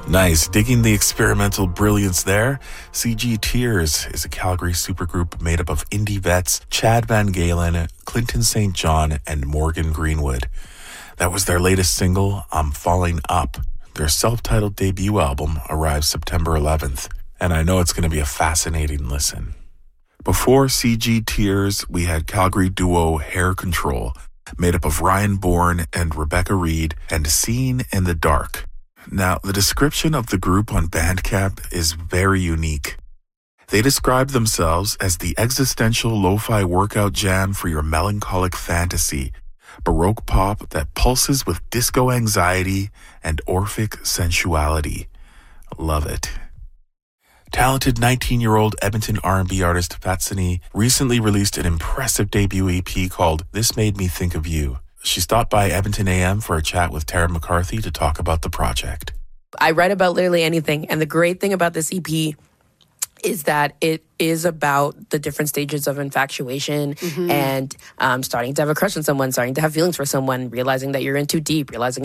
Nice. Digging the experimental brilliance there. CG Tears is a Calgary supergroup made up of indie vets Chad Van Galen, Clinton St. John, and Morgan Greenwood. That was their latest single, I'm Falling Up. Their self-titled debut album arrives September 11th, and I know it's going to be a fascinating listen. Before CG Tears, we had Calgary duo Hair Control, made up of Ryan Bourne and Rebecca Reed, and Seen in the Dark. Now, the description of the group on Bandcamp is very unique. They describe themselves as the existential lo-fi workout jam for your melancholic fantasy, Baroque pop that pulses with disco anxiety and Orphic sensuality. Love it. Talented 19-year-old Edmonton R&B artist Fatsani recently released an impressive debut EP called This Made Me Think of You. She stopped by Edmonton AM for a chat with Tara McCarthy to talk about the project. I write about literally anything, and the great thing about this EP is that it is about the different stages of infatuation and starting to have a crush on someone, starting to have feelings for someone, realizing that you're in too deep, realizing